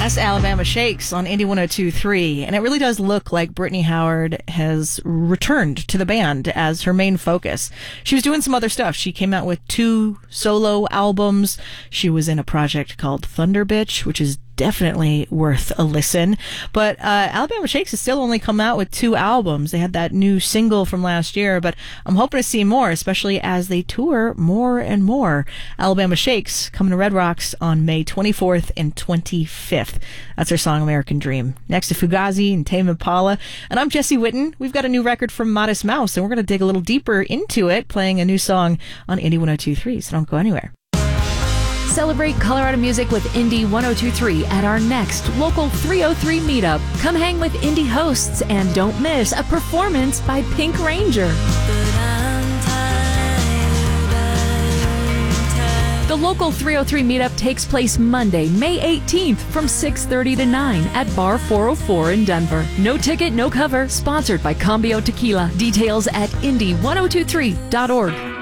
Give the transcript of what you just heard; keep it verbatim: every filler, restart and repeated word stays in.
That's Alabama Shakes on Indie one oh two point three, and it really does look like Brittany Howard has returned to the band as her main focus. She was doing some other stuff. She came out with two solo albums. She was in a project called Thunder Bitch, which is definitely worth a listen. But uh, Alabama Shakes has still only come out with two albums. They had that new single from last year, but I'm hoping to see more, especially as they tour more and more. Alabama Shakes coming to Red Rocks on May twenty-fourth and twenty-fifth. That's their song American Dream. Next to Fugazi and Tame Impala. And I'm Jesse Witten. We've got a new record from Modest Mouse, and we're going to dig a little deeper into it, playing a new song on Indie one oh two point three, so don't go anywhere. Celebrate Colorado music with Indie one oh two point three at our next local three oh three meetup. Come hang with indie hosts and don't miss a performance by Pink Ranger. The local three oh three meetup takes place Monday, May eighteenth from six thirty to nine at Bar four oh four in Denver. No ticket, no cover. Sponsored by Cambio Tequila. Details at indie one oh two three dot org.